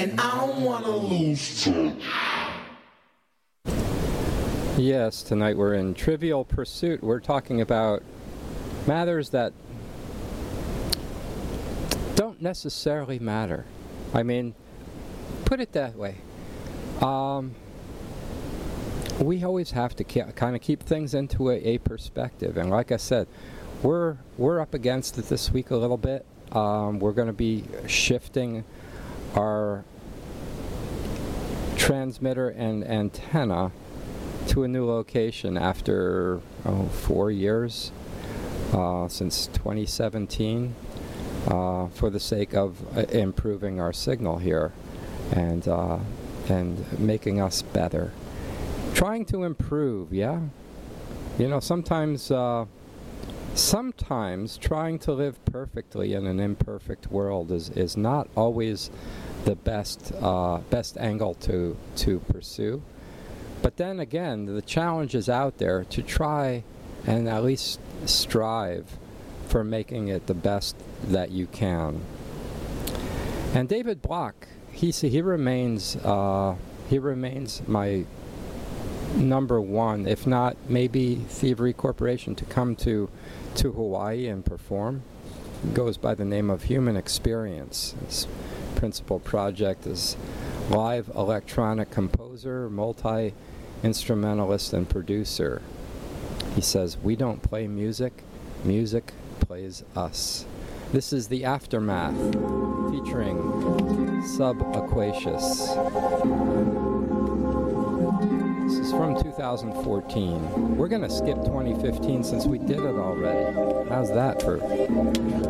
and I don't wanna lose touch. Yes, tonight we're in Trivial Pursuit. We're talking about matters that don't necessarily matter. I mean, put it that way. We always have to kind of keep things into a perspective. And like I said, we're up against it this week a little bit. We're going to be shifting our transmitter and antenna to a new location after 4 years, since 2017, for the sake of improving our signal here and making us better. Trying to improve, yeah. You know, sometimes trying to live perfectly in an imperfect world is not always the best angle to pursue. But then again, the challenge is out there to try and at least strive for making it the best that you can. And David Block, he remains my number one, if not maybe Thievery Corporation, to come to Hawaii and perform. It goes by the name of Human Experience. His principal project is live electronic composer, multi-instrumentalist, and producer. He says, "We don't play music, music plays us." This is The Aftermath, featuring Subaquatious. This is from 2014. We're going to skip 2015 since we did it already. How's that for